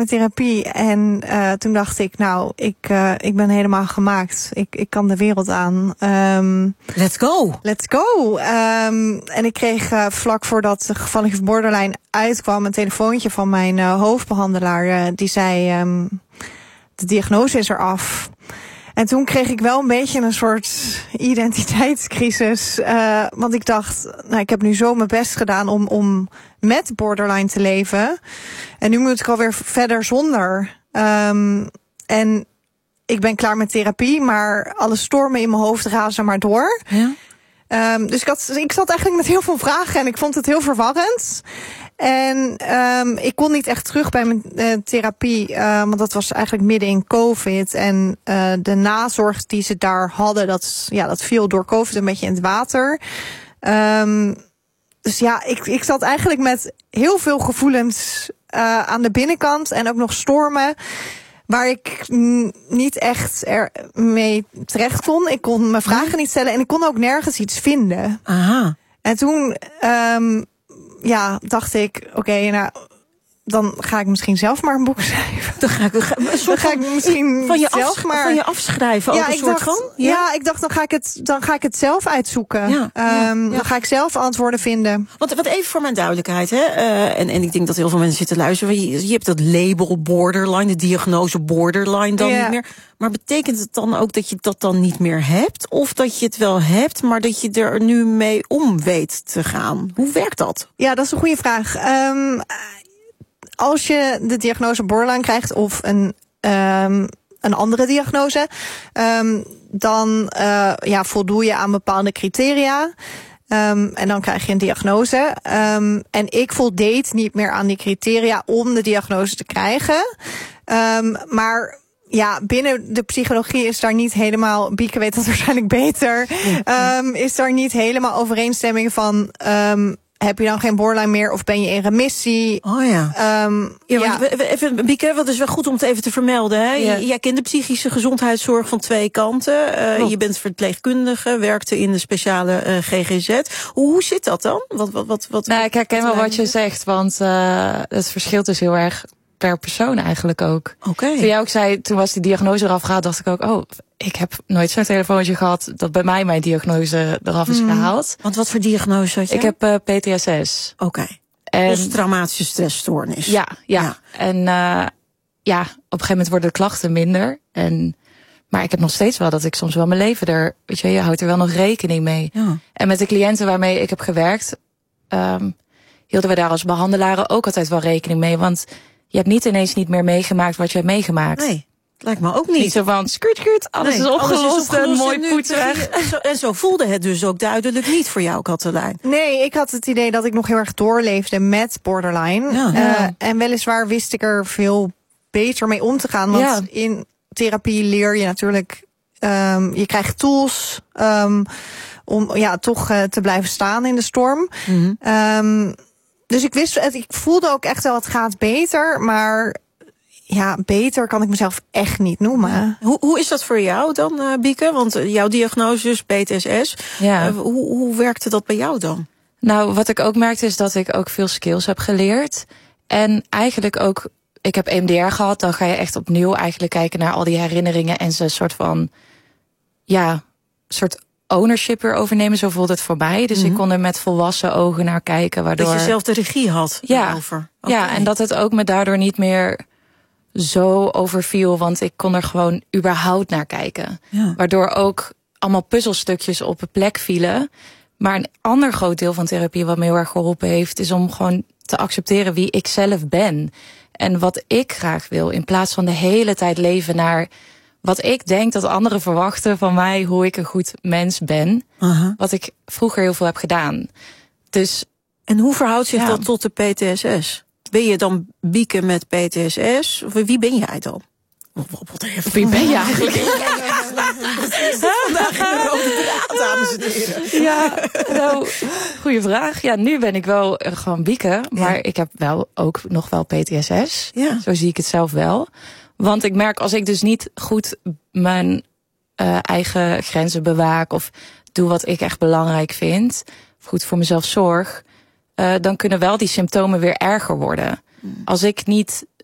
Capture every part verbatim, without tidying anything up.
met therapie. En uh, toen dacht ik, nou, ik, uh, ik ben helemaal gemaakt. Ik, ik kan de wereld aan. Um, let's go. Let's go. Um, en ik kreeg uh, vlak voordat de gevallen van borderline uitkwam... een telefoontje van mijn uh, hoofdbehandelaar. Uh, die zei, um, de diagnose is eraf. En toen kreeg ik wel een beetje een soort identiteitscrisis. Uh, want ik dacht, nou, ik heb nu zo mijn best gedaan om, om met borderline te leven. En nu moet ik alweer verder zonder. Um, en ik ben klaar met therapie, maar alle stormen in mijn hoofd razen maar door. Ja. Um, dus ik, had, ik zat eigenlijk met heel veel vragen en ik vond het heel verwarrend. En um, ik kon niet echt terug bij mijn uh, therapie, uh, want dat was eigenlijk midden in COVID. En uh, de nazorg die ze daar hadden, dat, ja, dat viel door COVID een beetje in het water. Um, dus ja, ik, ik zat eigenlijk met heel veel gevoelens uh, aan de binnenkant en ook nog stormen. Waar ik n- niet echt er mee terecht kon. Ik kon mijn vragen niet stellen en ik kon ook nergens iets vinden. Aha. En toen um, ja, dacht ik, oké, okay, nou, dan ga ik misschien zelf maar een boek schrijven. Dan ga ik, een soort dan ga ik misschien van je, zelf afsch- maar van je afschrijven. Ja, ook een ik soort dacht, van. Ja? Ja? ja, ik dacht, dan ga ik het, dan ga ik het zelf uitzoeken. Ja, ja, um, ja. Dan ga ik zelf antwoorden vinden. Want wat even voor mijn duidelijkheid, hè? Uh, en, en ik denk dat heel veel mensen zitten luisteren. Je, je hebt dat label borderline, de diagnose borderline dan ja. niet meer. Maar betekent het dan ook dat je dat dan niet meer hebt? Of dat je het wel hebt, maar dat je er nu mee om weet te gaan? Hoe werkt dat? Ja, dat is een goede vraag. Um, als je de diagnose borderline krijgt of een, um, een andere diagnose, um, dan uh, ja, voldoe je aan bepaalde criteria. Um, en dan krijg je een diagnose. Um, en ik voldeed niet meer aan die criteria om de diagnose te krijgen. Um, maar ja, binnen de psychologie is daar niet helemaal, Bieke weet dat waarschijnlijk beter, um, is daar niet helemaal overeenstemming van, um, heb je dan geen borderline meer of ben je in remissie? Oh ja. Um, ja, ja. Want, even, Bieke, wat is wel goed om het even te vermelden. Hè? Ja. Jij kent de psychische gezondheidszorg van twee kanten. Uh, je bent verpleegkundige, werkte in de speciale uh, G G Z. Hoe, hoe zit dat dan? Wat, wat, wat, wat, nou, ik herken wat wel wat je zegt, want uh, het verschilt dus heel erg per persoon eigenlijk ook. Oké. Okay. Toen jij ook zei, toen was die diagnose eraf gehaald, dacht ik ook, oh, ik heb nooit zo'n telefoontje gehad dat bij mij mijn diagnose eraf is gehaald. Mm. Want wat voor diagnose had je? Ik heb uh, P T S S. Oké. Okay. Posttraumatische stressstoornis. Ja, ja. ja. En uh, ja, op een gegeven moment worden de klachten minder. En, maar ik heb nog steeds wel dat ik soms wel mijn leven er, weet je, je houdt er wel nog rekening mee. Ja. En met de cliënten waarmee ik heb gewerkt, um, hielden we daar als behandelaren ook altijd wel rekening mee. Want je hebt niet ineens niet meer meegemaakt wat je hebt meegemaakt. Nee, lijkt me ook niet. Niet zo van, skurt, skurt, alles, nee, is opgelost, alles is opgelost en mooi poetserig. En zo, en zo voelde het dus ook duidelijk niet voor jou, Katelijn. Nee, ik had het idee dat ik nog heel erg doorleefde met borderline. Ja. Uh, ja. En weliswaar wist ik er veel beter mee om te gaan. Want ja. in therapie leer je natuurlijk, um, je krijgt tools um, om ja, toch uh, te blijven staan in de storm. Mm-hmm. Um, Dus ik wist, ik voelde ook echt wel, het gaat beter, maar ja, beter kan ik mezelf echt niet noemen. Hoe, hoe is dat voor jou dan, uh, Bieke? Want uh, jouw diagnose is P T S S. Ja. Uh, hoe, hoe werkte dat bij jou dan? Nou, wat ik ook merkte is dat ik ook veel skills heb geleerd. En eigenlijk ook, ik heb E M D R gehad, dan ga je echt opnieuw eigenlijk kijken naar al die herinneringen en ze een soort van, ja, soort ownership weer overnemen, zo voelde het voor mij. Dus mm-hmm. ik kon er met volwassen ogen naar kijken, waardoor dat je zelf de regie had ja, over. Okay. Ja, en dat het ook me daardoor niet meer zo overviel, want ik kon er gewoon überhaupt naar kijken. Ja. Waardoor ook allemaal puzzelstukjes op een plek vielen. Maar een ander groot deel van therapie wat me heel erg geholpen heeft, is om gewoon te accepteren wie ik zelf ben. En wat ik graag wil, in plaats van de hele tijd leven naar wat ik denk dat anderen verwachten van mij, hoe ik een goed mens ben. Uh-huh. Wat ik vroeger heel veel heb gedaan. Dus, en hoe verhoudt zich ja. dat tot de P T S S? Ben je dan Bieke met P T S S? Of wie ben jij dan? Wie ben je eigenlijk? Vandaag in de rode draad, dames en heren. Ja, nou, goede vraag. Ja, nu ben ik wel gewoon Bieke. Maar ja. ik heb wel ook nog wel P T S S. Ja. Zo zie ik het zelf wel. Want ik merk, als ik dus niet goed mijn uh, eigen grenzen bewaak of doe wat ik echt belangrijk vind, of goed voor mezelf zorg, uh, dan kunnen wel die symptomen weer erger worden. Mm. Als ik niet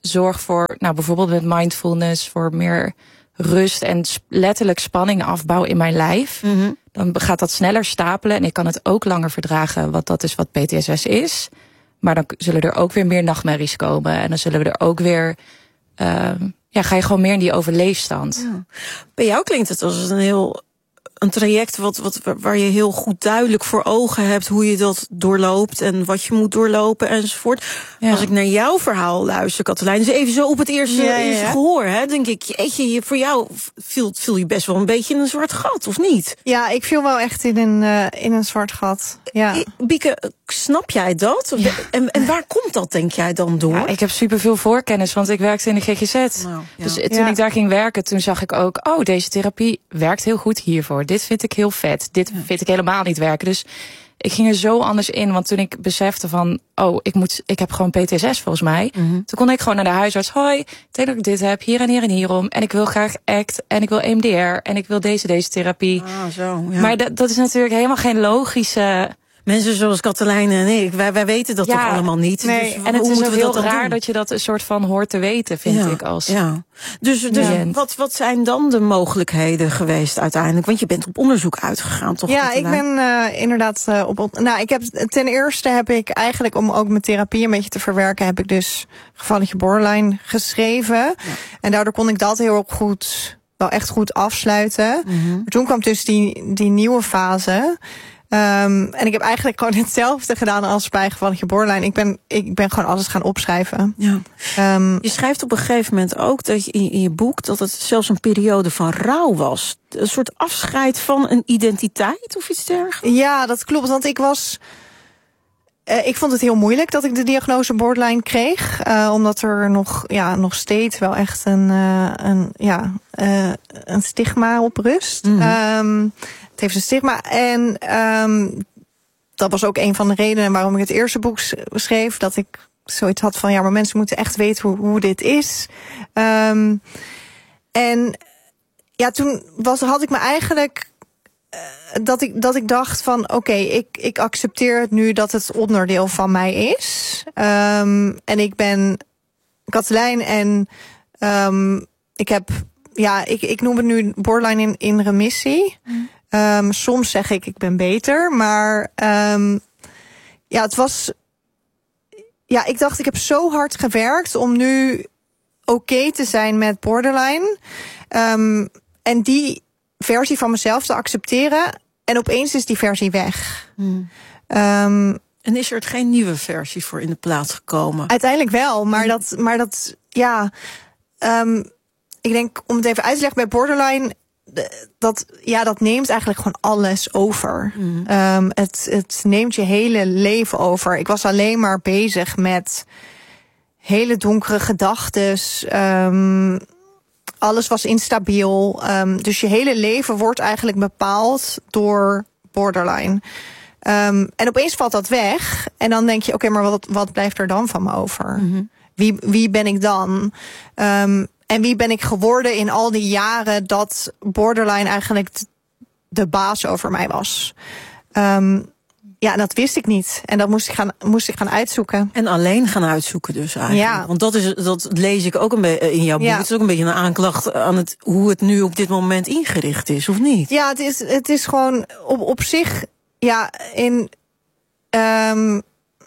zorg voor, nou bijvoorbeeld met mindfulness, voor meer rust en sp- letterlijk spanning afbouw in mijn lijf. Mm-hmm. Dan gaat dat sneller stapelen en ik kan het ook langer verdragen, want dat is wat P T S S is. Maar dan zullen er ook weer meer nachtmerries komen en dan zullen we er ook weer, uh, ja, ga je gewoon meer in die overleefstand. Ja. Bij jou klinkt het als een heel een traject wat, wat, waar je heel goed duidelijk voor ogen hebt hoe je dat doorloopt en wat je moet doorlopen enzovoort. Ja. Als ik naar jouw verhaal luister, Katelijn, dus even zo op het eerste, ja, ja, ja. eerste gehoor, hè, denk ik, jeetje, je, voor jou viel, viel je best wel een beetje in een zwart gat, of niet? Ja, ik viel wel echt in een, uh, in een zwart gat. Ja. Bieke, snap jij dat? Ja. En, en waar komt dat, denk jij, dan door? Ja, ik heb superveel voorkennis, want ik werkte in de G G Z. Nou, ja. Dus toen ja. ik daar ging werken, toen zag ik ook, oh, deze therapie werkt heel goed hiervoor. Dit vind ik heel vet. Dit ja. vind ik helemaal niet werken. Dus ik ging er zo anders in. Want toen ik besefte van, oh, ik moet, ik heb gewoon P T S S volgens mij. Mm-hmm. Toen kon ik gewoon naar de huisarts. Hoi, ik denk dat ik dit heb, hier en hier en hierom. En ik wil graag A C T en ik wil E M D R en ik wil deze, deze therapie. Ah, zo, ja. Maar dat, dat is natuurlijk helemaal geen logische... Mensen zoals Katelijn en ik, wij, wij weten dat ja, toch allemaal niet. Nee. Dus en het is ook heel dat raar doen? dat je dat een soort van hoort te weten, vind ja, ik. Als ja. Dus, dus ja. wat, wat zijn dan de mogelijkheden geweest uiteindelijk? Want je bent op onderzoek uitgegaan, toch? Ja, Katelijn? ik ben uh, inderdaad uh, op, op... Nou, ik heb ten eerste heb ik eigenlijk, om ook mijn therapie een beetje te verwerken, heb ik dus Gevalletje Borderline geschreven. Ja. En daardoor kon ik dat heel goed, wel echt goed afsluiten. Mm-hmm. Maar toen kwam dus die, die nieuwe fase. Um, en ik heb eigenlijk gewoon hetzelfde gedaan als bij Gevalletje Borderline. Ik ben, ik ben gewoon alles gaan opschrijven. Ja. Um, je schrijft op een gegeven moment ook dat je in, in je boek dat het zelfs een periode van rouw was. Een soort afscheid van een identiteit of iets dergelijks. Ja, dat klopt. Want ik was... Uh, ik vond het heel moeilijk dat ik de diagnose borderline kreeg. Uh, omdat er nog, ja, nog steeds wel echt een, uh, een, ja, uh, een stigma op rust. Mm-hmm. Um, het heeft een stigma. En um, dat was ook een van de redenen waarom ik het eerste boek schreef. Dat ik zoiets had van, ja, maar mensen moeten echt weten hoe, hoe dit is. Um, en ja, toen was, had ik me eigenlijk... Uh, dat ik, dat ik dacht van, oké, okay, ik, ik accepteer het nu dat het onderdeel van mij is. Um, en ik ben Katelijn en um, ik heb, ja, ik, ik noem het nu borderline in, in remissie. Mm. Um, soms zeg ik, ik ben beter, maar um, ja, het was, ja, ik dacht, ik heb zo hard gewerkt om nu oké okay te zijn met borderline. Um, en die versie van mezelf te accepteren. En opeens is die versie weg. Hmm. Um, en is er geen nieuwe versie voor in de plaats gekomen? Uiteindelijk wel, maar hmm. dat, maar dat, ja, um, ik denk, om het even uit te leggen bij borderline, dat, ja, dat neemt eigenlijk gewoon alles over. Hmm. Um, het, het neemt je hele leven over. Ik was alleen maar bezig met hele donkere gedachtes. Um, Alles was instabiel. Um, dus je hele leven wordt eigenlijk bepaald door borderline. Um, en opeens valt dat weg. En dan denk je, oké, okay, maar wat, wat blijft er dan van me over? Mm-hmm. Wie, wie ben ik dan? Um, en wie ben ik geworden in al die jaren dat borderline eigenlijk de baas over mij was? Um, Ja, dat wist ik niet. En dat moest ik gaan, moest ik gaan uitzoeken. En alleen gaan uitzoeken dus eigenlijk. Ja. Want dat, is, dat lees ik ook een beetje in jouw boek. Ja. Het is ook een beetje een aanklacht aan het, hoe het nu op dit moment ingericht is, of niet? Ja, het is, het is gewoon op, op zich... Ja, in, um,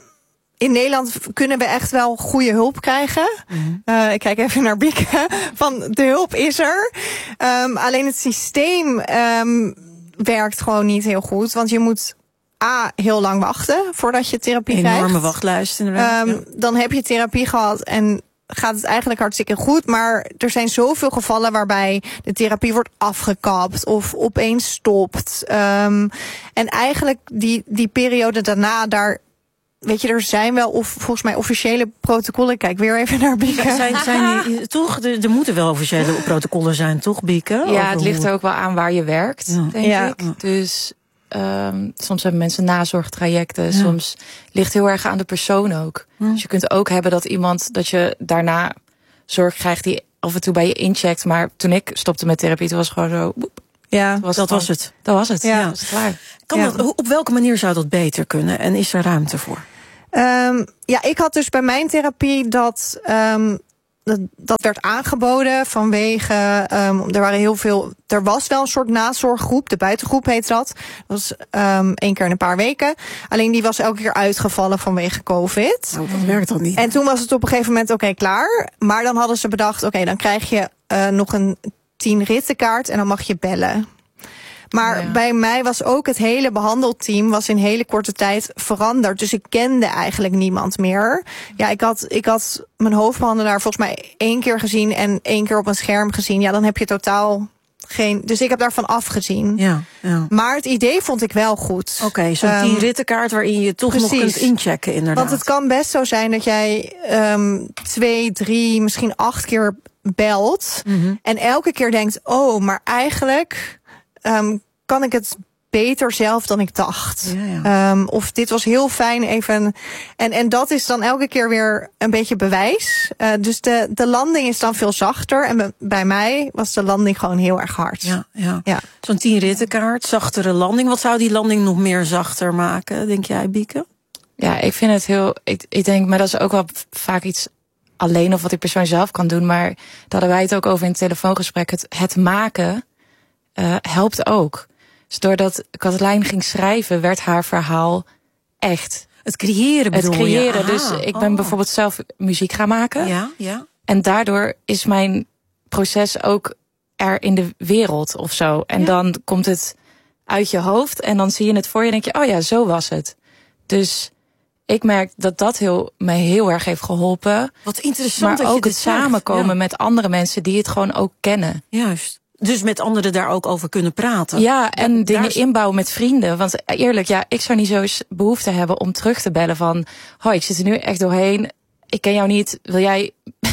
in Nederland kunnen we echt wel goede hulp krijgen. Mm-hmm. Uh, ik kijk even naar Bieke. Van de hulp is er. Um, alleen het systeem um, werkt gewoon niet heel goed. Want je moet... A, heel lang wachten voordat je therapie Enorme krijgt. Enorme wachtlijst inderdaad. Um, ja. Dan heb je therapie gehad en gaat het eigenlijk hartstikke goed. Maar er zijn zoveel gevallen waarbij de therapie wordt afgekapt of opeens stopt. Um, en eigenlijk die, die periode daarna, daar... Weet je, er zijn wel of, volgens mij officiële protocollen. Ik kijk weer even naar Bieke. Zijn, zijn die, toch, er, er moeten wel officiële protocollen zijn, toch, Bieke? Ja, het ligt er ook wel aan waar je werkt, ja. denk ja. ik. Dus... Um, soms hebben mensen nazorgtrajecten. Ja. Soms ligt heel erg aan de persoon ook. Ja. Dus je kunt ook hebben dat iemand, dat je daarna zorg krijgt die af en toe bij je incheckt. Maar toen ik stopte met therapie, toen was het gewoon zo... Boep, ja, was dat was het. Dat was het, ja. ja. Was het klaar. Kan ja. dat, op welke manier zou dat beter kunnen? En is er ruimte voor? Um, ja, ik had dus bij mijn therapie dat... Um, dat, dat werd aangeboden vanwege, um, er waren heel veel, er was wel een soort nazorggroep, de buitengroep heet dat. Dat was um, één keer in een paar weken. Alleen die was elke keer uitgevallen vanwege COVID. Nou, dat werkt dan niet. En toen was het op een gegeven moment oké, okay, klaar. Maar dan hadden ze bedacht, oké, okay, dan krijg je uh, nog een tien rittenkaart en dan mag je bellen. Maar ja. bij mij was ook het hele behandelteam was in hele korte tijd veranderd. Dus ik kende eigenlijk niemand meer. Ja, ik had, ik had mijn hoofdbehandelaar volgens mij één keer gezien en één keer op een scherm gezien. Ja, dan heb je totaal geen. Dus ik heb daarvan afgezien. Ja, ja. Maar het idee vond ik wel goed. Oké, okay, zo'n um, tien rittenkaart waarin je toch precies. nog kunt inchecken, inderdaad. Want het kan best zo zijn dat jij um, twee, drie, misschien acht keer belt. Mm-hmm. En elke keer denkt, oh, maar eigenlijk Um, kan ik het beter zelf dan ik dacht. Ja, ja. Um, of dit was heel fijn even. En, en dat is dan elke keer weer een beetje bewijs. Uh, dus de, de landing is dan veel zachter. En bij mij was de landing gewoon heel erg hard. Ja, ja. ja. Zo'n tien rittenkaart, zachtere landing. Wat zou die landing nog meer zachter maken, denk jij, Bieke? Ja, ik vind het heel. Ik, ik denk, maar dat is ook wel vaak iets alleen of wat ik persoonlijk zelf kan doen. Maar daar hadden wij het ook over in het telefoongesprek. Het, het maken uh, helpt ook. Dus doordat Katelijn ging schrijven, werd haar verhaal echt. Het creëren bedoel Het creëren. Je? Dus ik ben oh. bijvoorbeeld zelf muziek gaan maken. Ja, ja. En daardoor is mijn proces ook er in de wereld of zo. En ja. dan komt het uit je hoofd en dan zie je het voor je en denk je, oh ja, zo was het. Dus ik merk dat dat heel, mij heel erg heeft geholpen. Wat interessant maar dat ook je het samenkomen ja. met andere mensen die het gewoon ook kennen. Juist. Dus met anderen daar ook over kunnen praten. Ja, en da- dingen is... inbouwen met vrienden. Want eerlijk, ja, ik zou niet zo behoefte hebben om terug te bellen van, hoi, ik zit er nu echt doorheen. Ik ken jou niet. Wil jij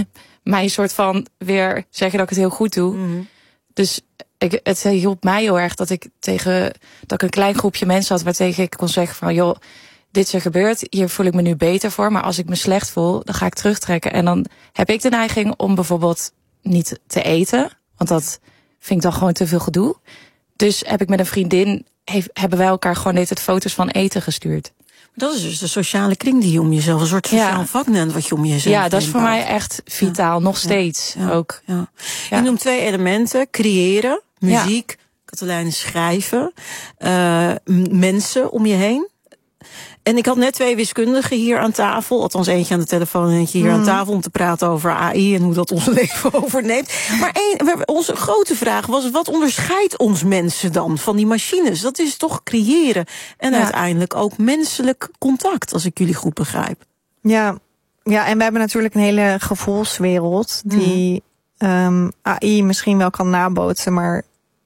mij een soort van weer zeggen dat ik het heel goed doe? Mm-hmm. Dus ik, het hielp mij heel erg dat ik tegen dat ik een klein groepje mensen had waartegen ik kon zeggen van, joh, dit is er gebeurd, hier voel ik me nu beter voor. Maar als ik me slecht voel, dan ga ik terugtrekken. En dan heb ik de neiging om bijvoorbeeld niet te eten. Want dat vind ik dan gewoon te veel gedoe. Dus heb ik met een vriendin, heeft, hebben wij elkaar gewoon net het foto's van eten gestuurd. Dat is dus de sociale kring die je om jezelf, een soort sociaal ja. vaknet wat je om jezelf Ja, dat is voor mij echt vitaal, ja. nog steeds ja. ook. Ja. Ja. Je noemt twee elementen, creëren, muziek, ja. Katelijn schrijven, uh, mensen om je heen. En ik had net twee wiskundigen hier aan tafel. Althans eentje aan de telefoon en eentje hier mm. aan tafel om te praten over A I en hoe dat ons leven overneemt. Maar een, onze grote vraag was, wat onderscheidt ons mensen dan van die machines? Dat is toch creëren. En ja. uiteindelijk ook menselijk contact, als ik jullie goed begrijp. Ja, ja, en we hebben natuurlijk een hele gevoelswereld die mm. um, A I misschien wel kan nabootsen, maar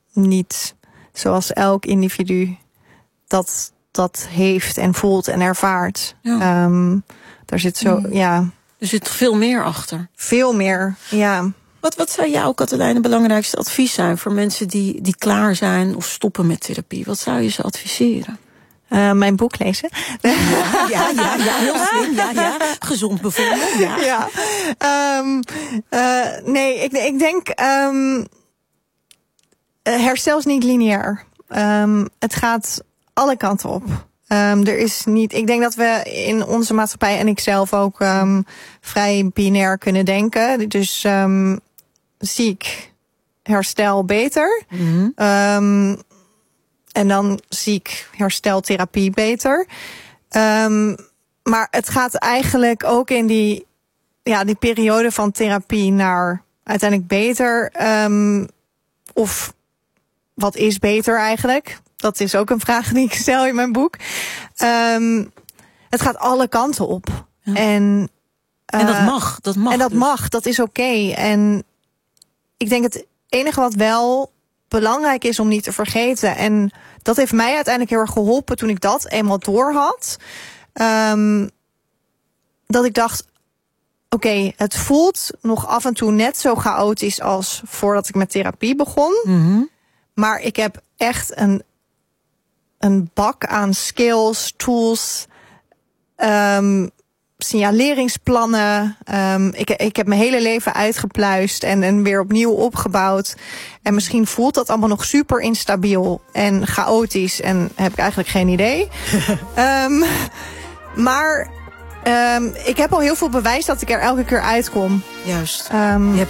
niet zoals elk individu dat dat heeft en voelt en ervaart. Ja. Um, daar zit zo, mm. ja. Er zit veel meer achter. Veel meer, ja. Wat, wat zou jouw, Katelijn, het belangrijkste advies zijn voor mensen die, die klaar zijn of stoppen met therapie? Wat zou je ze adviseren? Uh, mijn boek lezen. Ja, ja, ja, ja, heel slim. Ja, ja. Gezond bijvoorbeeld. Ja. ja. Um, uh, nee, ik, ik denk, um, herstel is niet lineair. Um, het gaat alle kanten op. Um, er is niet. Ik denk dat we in onze maatschappij en ik zelf ook um, vrij binair kunnen denken. Dus um, ziek, herstel, beter. Mm-hmm. Um, en dan ziek, herstel, therapie, beter. Um, maar het gaat eigenlijk ook in die, ja, die periode van therapie naar uiteindelijk beter. Um, of wat is beter eigenlijk? Dat is ook een vraag die ik stel in mijn boek. Um, het gaat alle kanten op. Ja. En, uh, en dat mag. Dat mag en dat dus. mag, dat is oké. Okay. En ik denk het enige wat wel belangrijk is om niet te vergeten. En dat heeft mij uiteindelijk heel erg geholpen toen ik dat eenmaal door had. Um, dat ik dacht, oké, okay, het voelt nog af en toe net zo chaotisch als voordat ik met therapie begon. Mm-hmm. Maar ik heb echt een een bak aan skills, tools, um, signaleringsplannen. Um, ik, ik heb mijn hele leven uitgepluist en, en weer opnieuw opgebouwd. En misschien voelt dat allemaal nog super instabiel en chaotisch en heb ik eigenlijk geen idee. um, maar Um, ik heb al heel veel bewijs dat ik er elke keer uitkom. Juist. Um, je hebt